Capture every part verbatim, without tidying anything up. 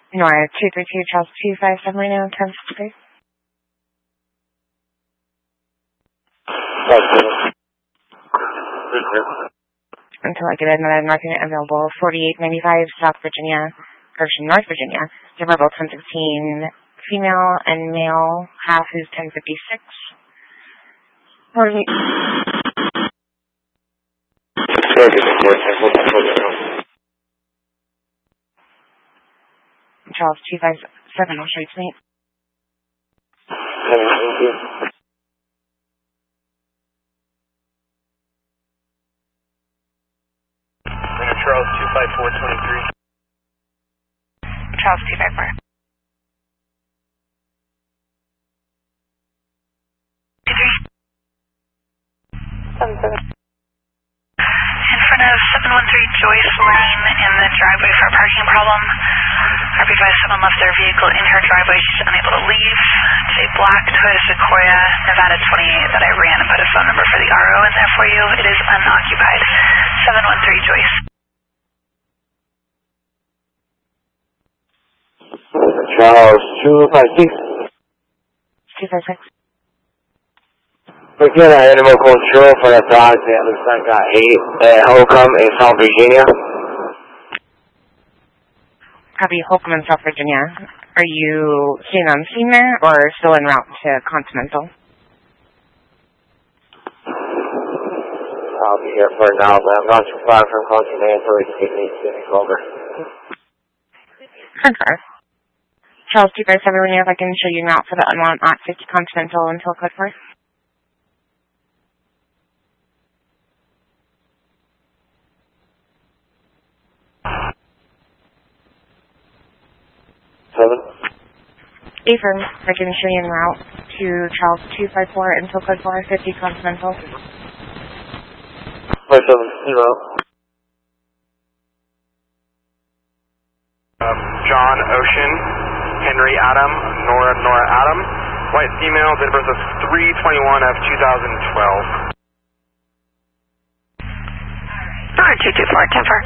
Nora two three two, Charles two five seven Reno, ten sixty-three. Until I get another North unit available, forty-eight ninety-five, South Virginia, correction, North Virginia, Demerville ten sixteen, female and male, half is ten fifty-six. Charles two five seven, I'll show you tonight. Thank you. Charles two five four twenty-three. Charles two five four. seven seven. In front of seven one three Joyce Lane in the driveway for a parking problem. R B five seven left their vehicle in her driveway. She's unable to leave. It's a black Toyota Sequoia, Nevada twenty-eight that I ran and put a phone number for the R O in there for you. It is unoccupied. seven one three Joyce. Charles two five six. two five six. We get an animal control for the dog that looks like a eight at Holcomb in South Virginia. Copy, Holcomb in South Virginia. Are you staying on scene there or still en route to Continental? I'll be here for now, but I'm not too far from Continental. It needs to be over. Confirm. Charles two five seven, if I can show you en route for the unwanted at fifty Continental until code four. Seven. Affirm, I can show you en route to Charles two five four until code four, fifty Continental. Five seven zero. Um, John Ocean, Henry Adam, Nora Nora Adam, white female, date of birth of three twenty-one of two thousand twelve. Nora two two four, ten four.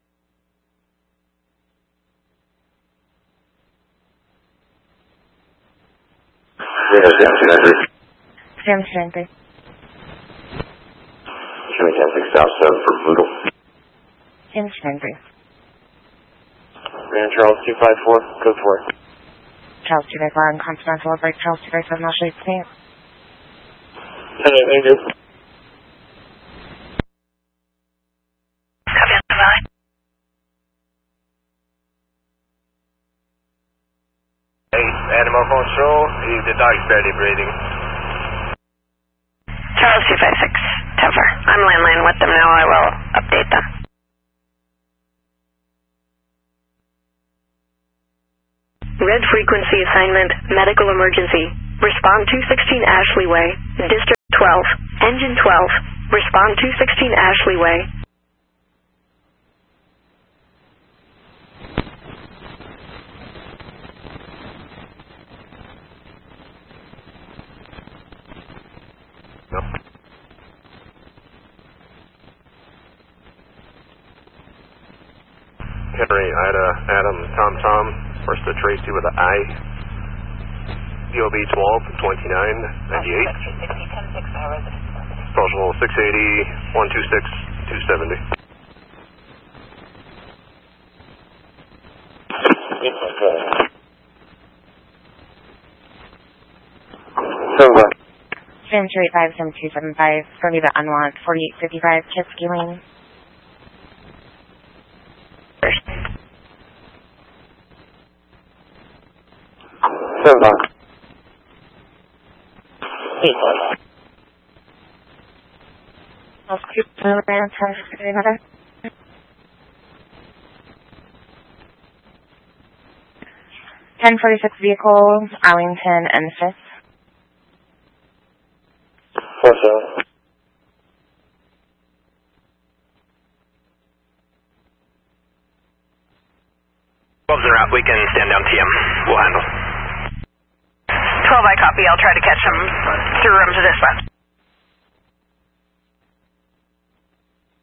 Yes, Sam two nine three. Sam two nine three. Jimmy ten six South seven for Boodle. Sam two nine three. Man Charles two five four, code four. Charles two five four on Continental, break Charles two five seven, I'll show you tonight. Thank you. Copy on the valley. Hey, animal control, the dog's barely breathing. Charles two five six, ten four. I'm landline with them now. I will update them. Red frequency assignment, medical emergency. Respond two sixteen Ashley Way, District twelve, Engine twelve. Respond two sixteen Ashley Way. Nope. Henry, Ida, Adam, Tom Tom, first to Tracy with an I. D O B twelve, twenty-nine, ninety-eight. Social six eighty, one two six, two seventy. Silver. Sam two eight five, Sam two seven five, for me the unwanted, forty-eight fifty-five, Chesky Lane. Silver. I'll scoop the man, try to get another. ten forty-six vehicle, Arlington and fifth. Four seven. twelve's en route, we can stand down T M. We'll handle. twelve I copy. I'll try to catch them through room to dispatch.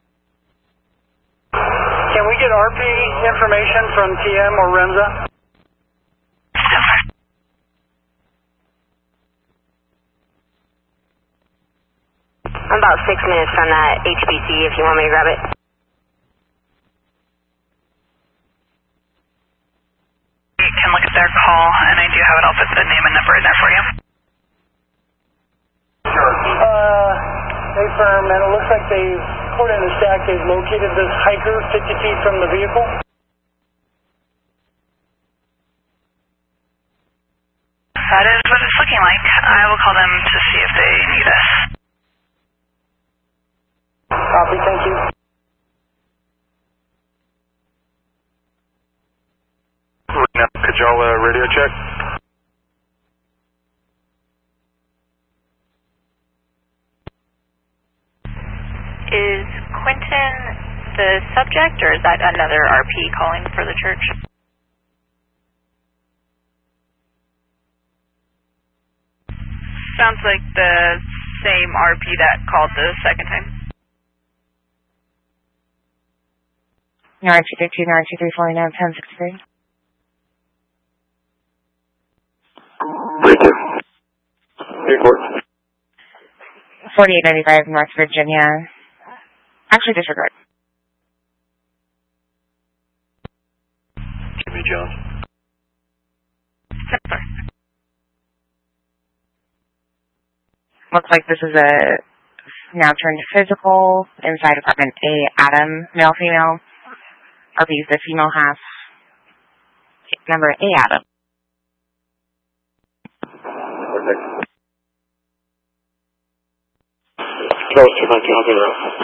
Can we get R P information from T M or REMSA? about six minutes from that H B C if you want me to grab it. You can look at their call, and I do have it. I'll put the name and number in there for you. Sure. Uh, they firm, and it looks like they've, according to the stack, they've located this hiker fifty feet from the vehicle. That is what it's looking like. I will call them to see if they need us. Copy, thank you. Kajala radio check. Is Quentin the subject, or is that another R P calling for the church? Sounds like the same R P that called the second time. nine two three two, nine two three four, nine ten sixty-three. Breaker. Report. forty-eight ninety-five, North Virginia. Actually, disregard. Jimmy Jones. Looks like this is a now turned physical inside apartment A, Adam, male, female. R P is the female half. Number A, Adam. Perfect. Close to my calendar.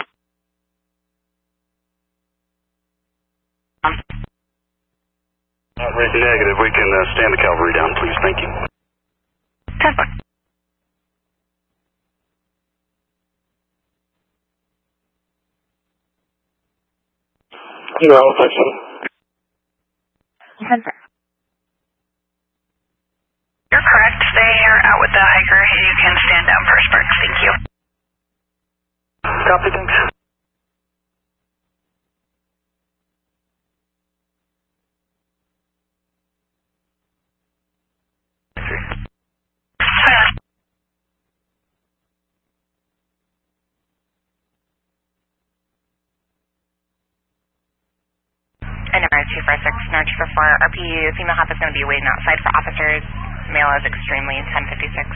Negative. We can uh, stand the cavalry down, please. Thank you. ten four. Zero, five, seven. ten four. You're correct. They are out with the hiker. You can stand down for Sparks. Thank you. Copy, thanks. And number two four six, no two four four, R P, female half is going to be waiting outside for officers. Male is extremely ten fifty-six.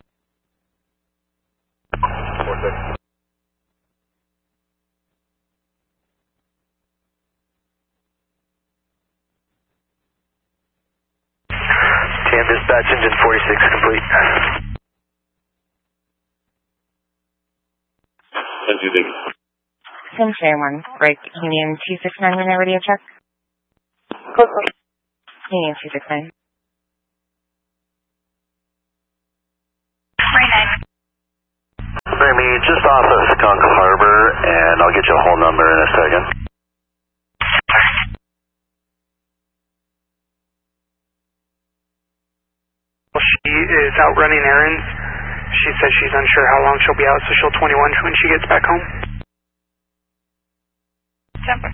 Four six. Ten dispatch, engine forty-six complete. ten two six. Sim Shane one, break Union two six nine minute radio check. Union two six nine. Three nine. Bring me just off of Skunk Harbor, and I'll get you a whole number in a second. She is out running errands. She says she's unsure how long she'll be out, so she'll twenty-one when she gets back home. ten four.